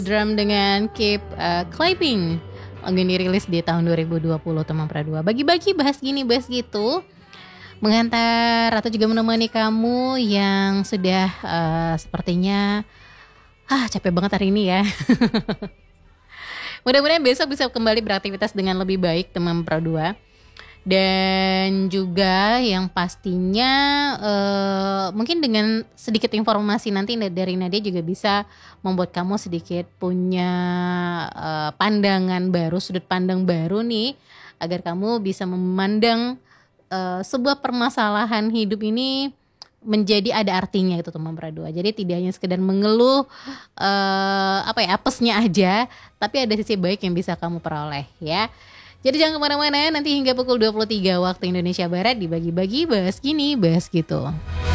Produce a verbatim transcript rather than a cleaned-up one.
Drum dengan Keep uh, Clapping. Lagu ini rilis di tahun dua ribu dua puluh teman Pradua. Bagi-bagi bahas gini bahas gitu, mengantar atau juga menemani kamu yang sudah uh, sepertinya ah capek banget hari ini ya. Mudah-mudahan besok bisa kembali beraktivitas dengan lebih baik teman Pradua. Dan juga yang pastinya uh, mungkin dengan sedikit informasi nanti dari Nadia juga bisa membuat kamu sedikit punya uh, pandangan baru, sudut pandang baru nih, agar kamu bisa memandang uh, sebuah permasalahan hidup ini menjadi ada artinya itu teman Pradua. Jadi tidak hanya sekedar mengeluh uh, apa ya apesnya aja, tapi ada sisi baik yang bisa kamu peroleh ya. Jadi jangan kemana-mana, nanti hingga pukul dua puluh tiga waktu Indonesia Barat dibagi-bagi bahas gini, bahas gitu.